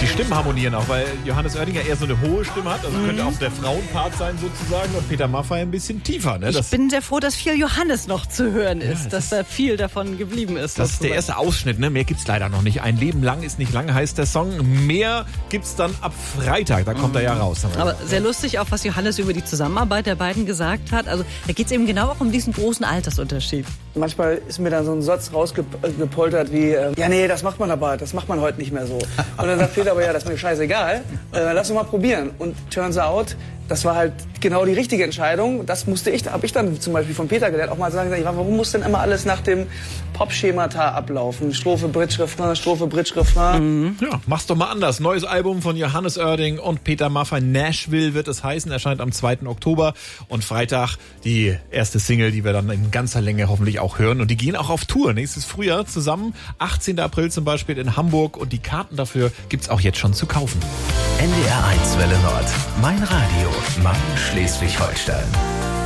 Die Stimmen harmonieren auch, weil Johannes Oerdinger eher so eine hohe Stimme hat. Also könnte auch der Frauenpart sein sozusagen und Peter Maffay ein bisschen tiefer. Ne? Ich bin sehr froh, dass viel Johannes noch zu hören ist, dass da viel davon geblieben ist. Das ist der erste Ausschnitt, ne? Mehr gibt's leider noch nicht. Ein Leben lang ist nicht lang, heißt der Song. Mehr gibt's dann ab Freitag, da kommt er ja raus. Aber sehr lustig auch, was Johannes über die Zusammenarbeit der beiden gesagt hat. Also da geht's eben genau auch um diesen großen Altersunterschied. Manchmal ist mir dann so ein Satz rausgepoltert wie, ja nee, das macht man heute nicht mehr so. Und dann sagt Peter aber, ja, das ist mir scheißegal, lass uns mal probieren. Und turns out, das war halt genau die richtige Entscheidung. Das habe ich dann zum Beispiel von Peter gelernt, auch mal sagen, warum muss denn immer alles nach dem Pop-Schemata ablaufen? Strophe, Bridge, Refrain, Strophe, Bridge, Refrain. Ja, mach's doch mal anders. Neues Album von Johannes Oerding und Peter Maffay. Nashville wird es heißen, erscheint am 2. Oktober. Und Freitag die erste Single, die wir dann in ganzer Länge hoffentlich auch hören. Und die gehen auch auf Tour nächstes Frühjahr zusammen. 18. April zum Beispiel in Hamburg. Und die Karten dafür gibt's auch jetzt schon zu kaufen. NDR 1 Welle Nord. Mein Radio. Mein Schleswig-Holstein.